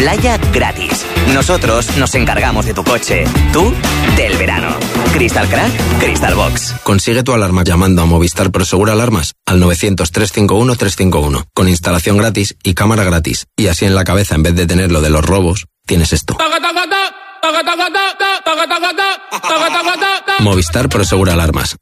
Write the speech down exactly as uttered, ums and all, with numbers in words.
playa gratis. Nosotros nos encargamos de tu coche. Tú, del verano. Crystal Crack, Crystal Box. Consigue tu alarma llamando a Movistar Prosegur Alarmas al novecientos, trescientos cincuenta y uno, trescientos cincuenta y uno. Con instalación gratis y cámara gratis. Y así en la cabeza, en vez de tener lo de los robos, tienes esto. Movistar Prosegur Alarmas.